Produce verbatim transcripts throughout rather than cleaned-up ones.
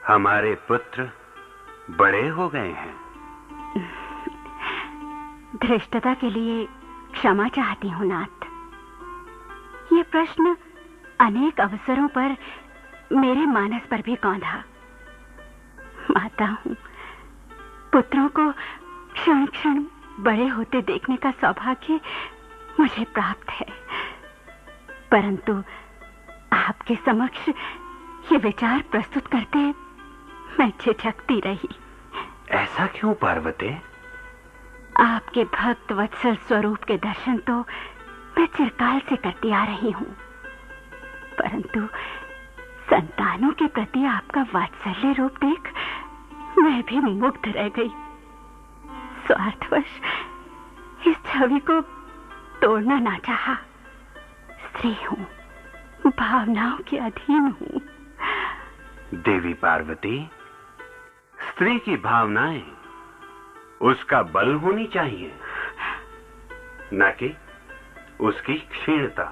हमारे पुत्र बड़े हो गए हैं। धृष्टता के लिए क्षमा चाहती हूँ नाथ। ये प्रश्न अनेक अवसरों पर मेरे मानस पर भी कौंधा। माता हूँ, पुत्रों को क्षण क्षण बड़े होते देखने का सौभाग्य मुझे प्राप्त है, परंतु आपके समक्ष ये विचार प्रस्तुत करते मैं झिझकती रही। ऐसा क्यों पार्वती? आपके भक्त वत्सल स्वरूप के दर्शन तो मैं चिरकाल से करती आ रही हूँ, परंतु संतानों के प्रति आपका वात्सल्य रूप देख मैं भी मुग्ध रह गई। स्वार्थवश इस छवि को तोड़ना ना चाहा। स्त्री हूँ, भावनाओं के अधीन हूँ। देवी पार्वती, स्त्री की भावनाएं उसका बल होनी चाहिए, न कि उसकी क्षीणता।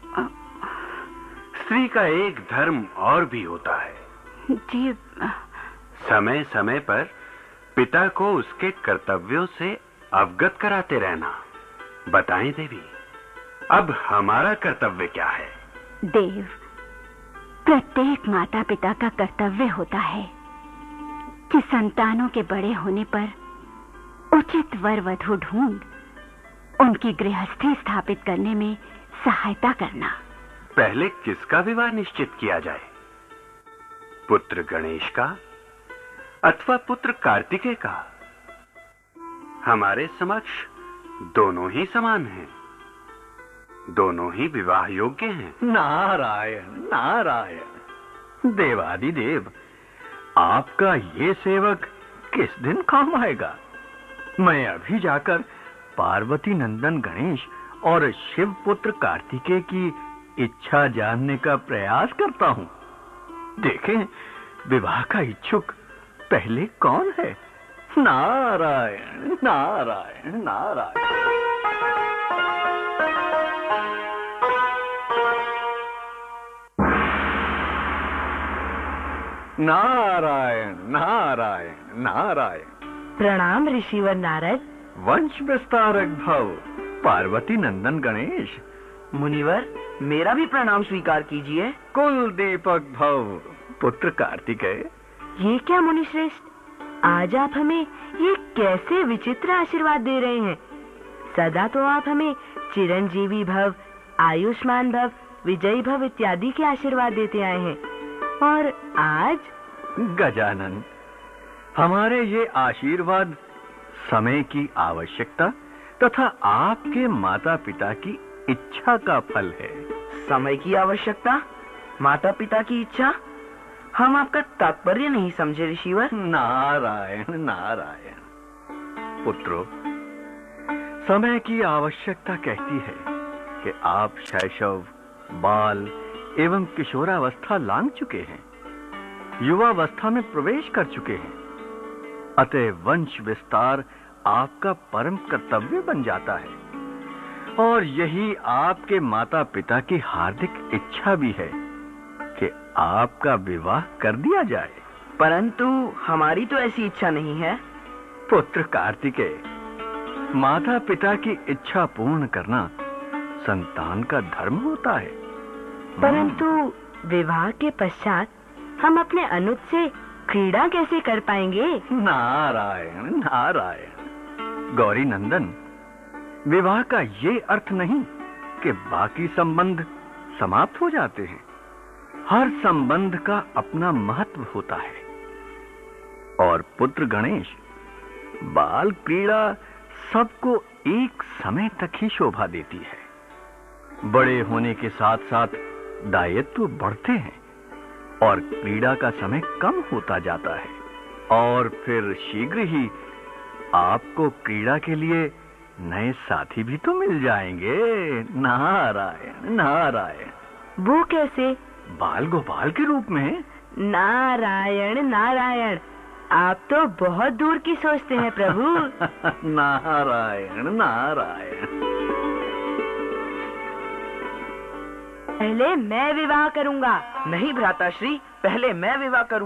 स्त्री का एक धर्म और भी होता है जी। समय समय पर पिता को उसके कर्तव्यों से अवगत कराते रहना। बताएं देवी, अब हमारा कर्तव्य क्या है? देव, प्रत्येक माता पिता का कर्तव्य होता है कि संतानों के बड़े होने पर उचित वर वधू ढूंढ उनकी गृहस्थी स्थापित करने में सहायता करना। पहले किसका विवाह निश्चित किया जाए? पुत्र गणेश का अथवा पुत्र कार्तिकेय का? हमारे समक्ष दोनों ही समान हैं, दोनों ही विवाह योग्य हैं। नारायण नारायण, देवादिदेव, आपका ये सेवक किस दिन काम आएगा? मैं अभी जाकर पार्वती नंदन गणेश और शिव पुत्र कार्तिकेय की इच्छा जानने का प्रयास करता हूँ। देखें विवाह का इच्छुक पहले कौन है। नारायण नारायण नारायण। नारायण नारायण नारायण। प्रणाम ऋषिवर नारद। वंश विस्तारक भव पार्वती नंदन गणेश। मुनिवर, मेरा भी प्रणाम स्वीकार कीजिए। कुल दीपक भव पुत्र कार्तिकेय। ये क्या मुनिश्रेष्ठ, आज आप हमें ये कैसे विचित्र आशीर्वाद दे रहे हैं? सदा तो आप हमें चिरंजीवी भव, आयुष्मान भव, विजयी भव इत्यादि के आशीर्वाद देते आए हैं, और आज? गजानन, हमारे ये आशीर्वाद समय की आवश्यकता तथा आपके माता पिता की इच्छा का फल है। समय की आवश्यकता, माता पिता की इच्छा? हम आपका तात्पर्य नहीं समझे ऋषिवर। नारायण नारायण। पुत्रों, समय की आवश्यकता कहती है कि आप शैशव, बाल एवं किशोरावस्था लांघ चुके हैं, युवावस्था में प्रवेश कर चुके हैं। अतः वंश विस्तार आपका परम कर्तव्य बन जाता है, और यही आपके माता पिता की हार्दिक इच्छा भी है कि आपका विवाह कर दिया जाए। परंतु हमारी तो ऐसी इच्छा नहीं है। पुत्र कार्तिकेय, माता पिता की इच्छा पूर्ण करना संतान का धर्म होता है। परंतु विवाह के पश्चात हम अपने अनुज से क्रीड़ा कैसे कर पाएंगे? नारायण नारायण। गौरी नंदन, विवाह का ये अर्थ नहीं कि बाकी संबंध समाप्त हो जाते हैं। हर संबंध का अपना महत्व होता है। और पुत्र गणेश, बाल क्रीड़ा सबको एक समय तक ही शोभा देती है। बड़े होने के साथ साथ दायित्व बढ़ते हैं और क्रीड़ा का समय कम होता जाता है, और फिर शीघ्र ही आपको क्रीड़ा के लिए नए साथी भी तो मिल जाएंगे। नारायण नारायण। वो कैसे? बाल गोपाल के रूप में। नारायण नारायण, आप तो बहुत दूर की सोचते हैं प्रभु। नारायण नारायण। पहले मैं विवाह करूंगा। नहीं भ्राताश्री, पहले मैं विवाह करूंगा।